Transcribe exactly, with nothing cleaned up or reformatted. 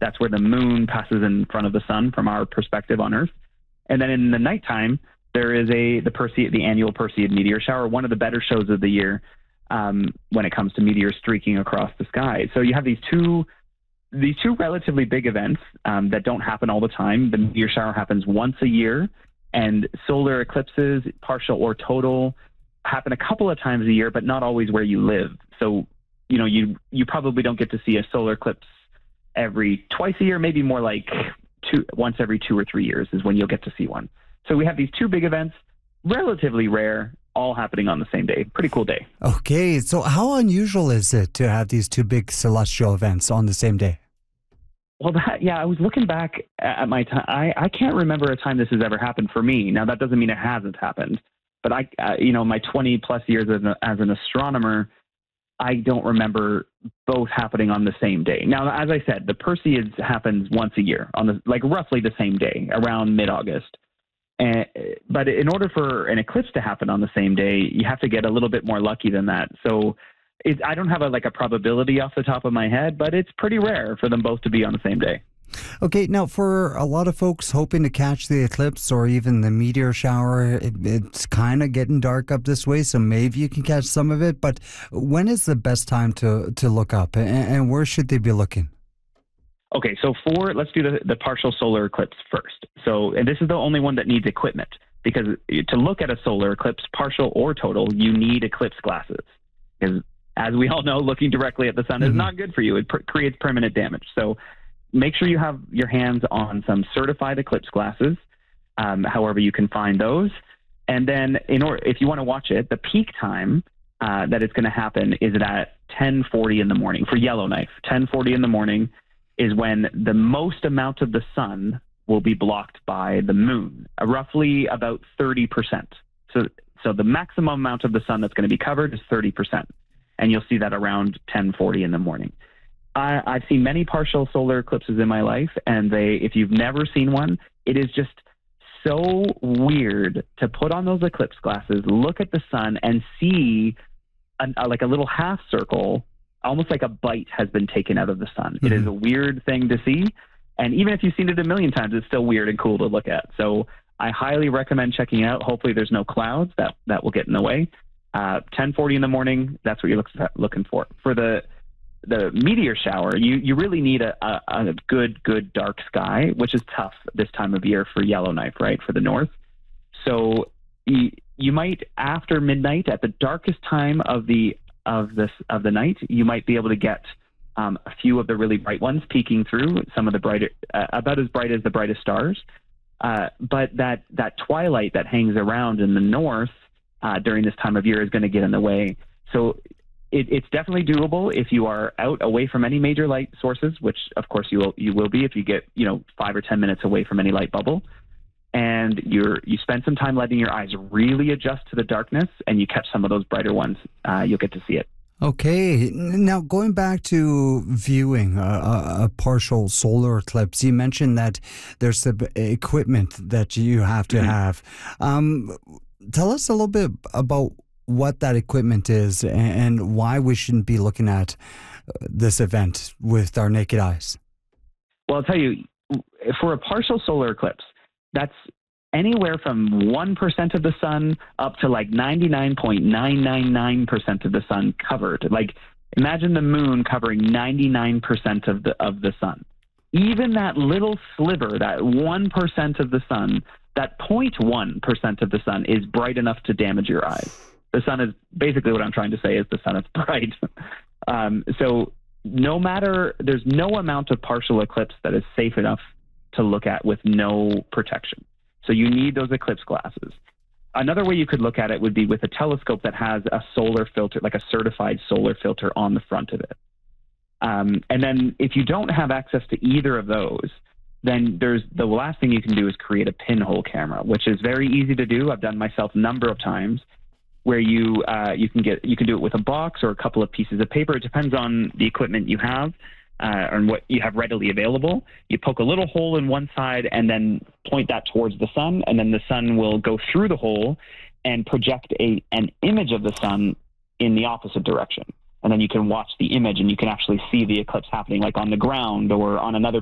That's where the moon passes in front of the sun from our perspective on Earth. And then in the nighttime, there is a the Perseid, the annual Perseid meteor shower, one of the better shows of the year um, when it comes to meteors streaking across the sky. So you have these two these two relatively big events um, that don't happen all the time. The meteor shower happens once a year, and solar eclipses, partial or total, happen a couple of times a year, but not always where you live. So, you know, you you probably don't get to see a solar eclipse every twice a year, maybe more like two, once every two or three years is when you'll get to see one. So we have these two big events, relatively rare, all happening on the same day. Pretty cool day. Okay, so how unusual is it to have these two big celestial events on the same day? Well, that, yeah, I was looking back at my time. I, I can't remember a time this has ever happened for me. Now, that doesn't mean it hasn't happened. But, I, uh, you know, my twenty plus years as, a, as an astronomer, I don't remember both happening on the same day. Now, as I said, the Perseids happens once a year, on the like roughly the same day, around mid-August. And, but in order for an eclipse to happen on the same day, you have to get a little bit more lucky than that. So it, I don't have a, like a probability off the top of my head, but it's pretty rare for them both to be on the same day. Okay, now for a lot of folks hoping to catch the eclipse or even the meteor shower, it, it's kind of getting dark up this way, so maybe you can catch some of it. But when is the best time to, to look up, and, and where should they be looking? Okay, so for let's do the, the partial solar eclipse first. So, and this is the only one that needs equipment, because to look at a solar eclipse, partial or total, you need eclipse glasses. Because as we all know, looking directly at the sun mm-hmm. is not good for you. It pr- creates permanent damage. So make sure you have your hands on some certified eclipse glasses, um, however you can find those. And then in order, if you want to watch it, the peak time uh, that it's going to happen is at ten forty in the morning for Yellowknife. ten forty in the morning is when the most amount of the sun will be blocked by the moon, uh, roughly about thirty percent. So, so the maximum amount of the sun that's going to be covered is thirty percent. And you'll see that around ten forty in the morning. I, I've seen many partial solar eclipses in my life, and they, if you've never seen one, it is just so weird to put on those eclipse glasses, look at the sun, and see an, a, like a little half circle, almost like a bite has been taken out of the sun. Mm-hmm. It is a weird thing to see, and even if you've seen it a million times, it's still weird and cool to look at. So I highly recommend checking it out. Hopefully there's no clouds that, that will get in the way. Uh, ten forty in the morning, that's what you're look, looking for. For the the meteor shower, you, you really need a, a, a good, good dark sky, which is tough this time of year for Yellowknife, right, for the north. So you, you might, after midnight, at the darkest time of the of this of the night, you might be able to get um, a few of the really bright ones peeking through, some of the brighter, uh, about as bright as the brightest stars. Uh, but that, that twilight that hangs around in the north uh, during this time of year is going to get in the way. So It, it's definitely doable if you are out away from any major light sources, which of course you will you will be if you get you know five or ten minutes away from any light bubble, and you're you spend some time letting your eyes really adjust to the darkness, and you catch some of those brighter ones. Uh, you'll get to see it. Okay, now going back to viewing a, a partial solar eclipse, you mentioned that there's some equipment that you have to mm-hmm. have. Um, tell us a little bit about what that equipment is and why we shouldn't be looking at this event with our naked eyes. Well, I'll tell you, for a partial solar eclipse, that's anywhere from one percent of the sun up to like ninety-nine point nine nine nine percent of the sun covered. Like, imagine the moon covering ninety-nine percent of the, of the sun. Even that little sliver, that one percent of the sun, that zero point one percent of the sun is bright enough to damage your eyes. The sun is basically what I'm trying to say is the sun is bright. um, so no matter, there's no amount of partial eclipse that is safe enough to look at with no protection. So you need those eclipse glasses. Another way you could look at it would be with a telescope that has a solar filter, like a certified solar filter on the front of it. Um, and then if you don't have access to either of those, then there's the last thing you can do is create a pinhole camera, which is very easy to do. I've done myself a number of times. Where you uh, you can get you can do it with a box or a couple of pieces of paper. It depends on the equipment you have uh, and what you have readily available. You poke a little hole in one side and then point that towards the sun, and then the sun will go through the hole and project a an image of the sun in the opposite direction. And then you can watch the image and you can actually see the eclipse happening, like on the ground or on another